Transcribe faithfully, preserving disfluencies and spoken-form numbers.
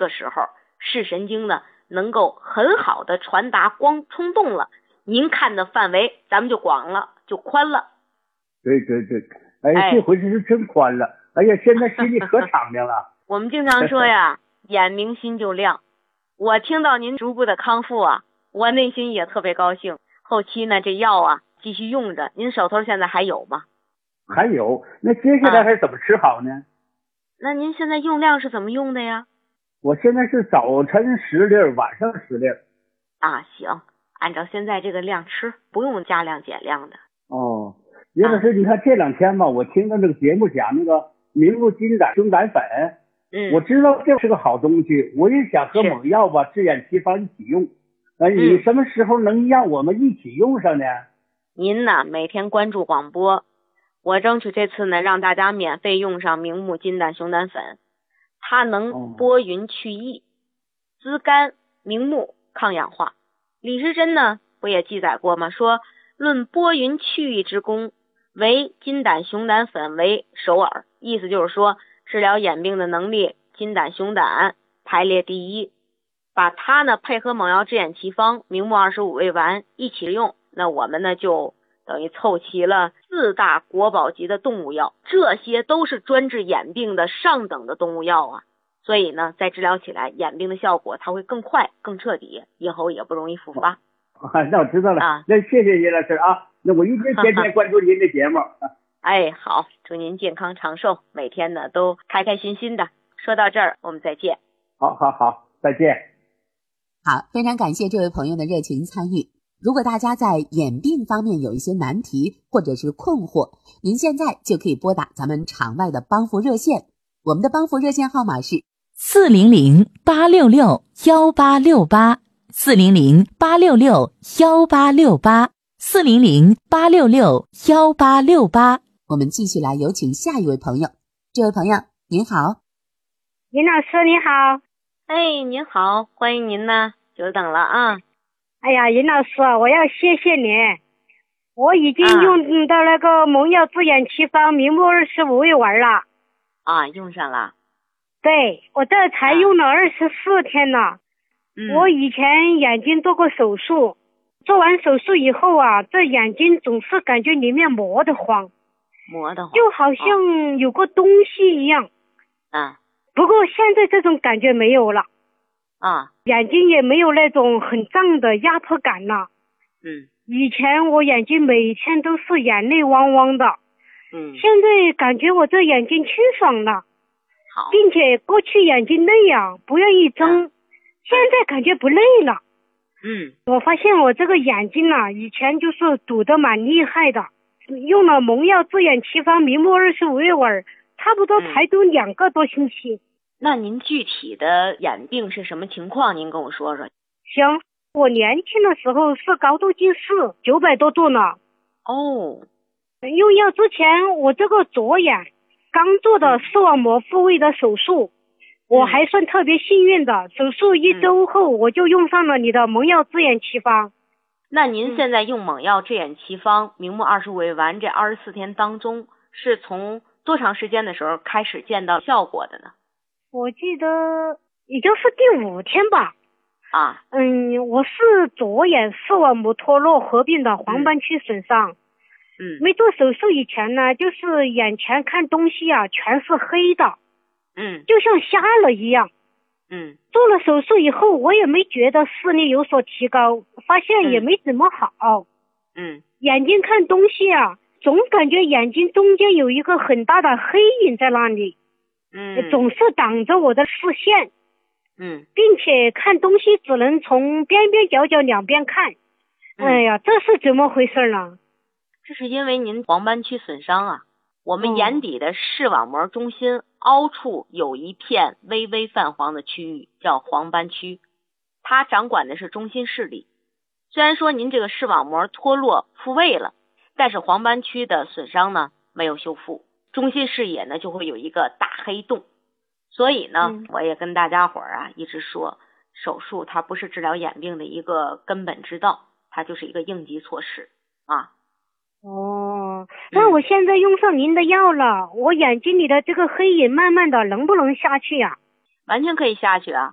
个时候视神经呢能够很好的传达光冲动了，您看的范围咱们就广了，就宽了。 对对对，哎，这回是真宽了。哎呀，现在心里可敞亮了。 我们经常说呀，眼明心就亮。我听到您逐步的康复啊，我内心也特别高兴。后期呢，这药啊继续用着，您手头现在还有吗？ 还有，那接下来还怎么吃好呢？ 啊、那您现在用量是怎么用的呀？ 我现在是早晨十粒，晚上十粒。 啊，行，按照现在这个量吃，不用加量减量的。 哦，叶老师，你看这两天吧，我听到这个节目讲那个明目金胆熊胆粉， 嗯， 我知道这是个好东西，我也想和猛药吧治眼奇方一起用。呃，你什么时候能让我们一起用上呢？ 您呢，每天关注广播，我争取这次呢让大家免费用上明目金胆熊胆粉，它能拨云去翳，滋肝明目，抗氧化。李时珍呢不也记载过吗？说论拨云去翳之功，唯金胆熊胆粉为首耳，意思就是说治疗眼病的能力，金胆熊胆排列第一。把它呢配合猛药治眼奇方明目二十五味丸一起用，那我们呢就等于凑齐了四大国宝级的动物药，这些都是专治眼病的上等的动物药啊。所以呢，在治疗起来眼病的效果它会更快更彻底，以后也不容易复发。 啊，那我知道了啊。那谢谢叶老师啊，那我一定天天关注您的节目。 哎，好，祝您健康长寿，每天呢都开开心心的。说到这儿，我们再见。 好好好，再见。 好，非常感谢这位朋友的热情参与。如果大家在眼病方面有一些难题或者是困惑，您现在就可以拨打咱们场外的帮扶热线，我们的帮扶热线号码是四零零八六六幺八六八，四零零八六六幺八六八，四零零八六六幺八六八。 我们继续来有请下一位朋友。这位朋友您好。 林老师你好。 哎，您好，欢迎您呢，久等了啊。 哎呀，尹老师，我要谢谢您，我已经用到那个蒙药治眼奇方明目二十五味丸了。 啊，用上了。 对，我这才用了二十四天呢。 嗯。 我以前眼睛做过手术，做完手术以后啊，这眼睛总是感觉里面磨得慌， 磨得慌， 就好像有个东西一样。 啊。 不过现在这种感觉没有了。 啊， 眼睛也没有那种很胀的压迫感了。 嗯， 以前我眼睛每天都是眼泪汪汪的。 嗯， 现在感觉我这眼睛清爽了。 好， 并且过去眼睛累呀，不愿意睁，嗯、现在感觉不累了。 嗯， 我发现我这个眼睛啊，以前就是堵得蛮厉害的，用了蒙药治眼奇方明目二十五味丸，差不多排毒两个多星期。 嗯，那您具体的眼病是什么情况？您跟我说说。 行，我年轻的时候是高度近视，九百多度呢。 哦。 用药之前，我这个左眼刚做的视网膜复位的手术，嗯、我还算特别幸运的。手术一周后，我就用上了你的蒙药治眼奇方。 那您现在用蒙药治眼奇方明目二十五味丸这二十四天当中，是从多长时间的时候开始见到效果的呢？ 我记得也就是第五天吧。 啊， 嗯，我是左眼视网膜脱落合并的黄斑区损伤。 嗯， 没做手术以前呢，就是眼前看东西啊全是黑的。 嗯， 就像瞎了一样。 嗯， 做了手术以后，我也没觉得视力有所提高，发现也没怎么好。 嗯， 眼睛看东西啊，总感觉眼睛中间有一个很大的黑影在那里。 嗯， 总是挡着我的视线。 嗯， 并且看东西只能从边边角角两边看。 嗯、 哎呀，这是怎么回事呢？ 这是因为您黄斑区损伤啊。我们眼底的视网膜中心凹处有一片微微泛黄的区域，叫黄斑区，它掌管的是中心视力。虽然说您这个视网膜脱落复位了，但是黄斑区的损伤呢没有修复，中心视野呢就会有一个大黑洞。所以呢、嗯、我也跟大家伙儿啊一直说，手术它不是治疗眼病的一个根本之道，它就是一个应急措施啊。 哦，那我现在用上您的药了、嗯、我眼睛里的这个黑影慢慢的能不能下去呀、啊？ 完全可以下去啊。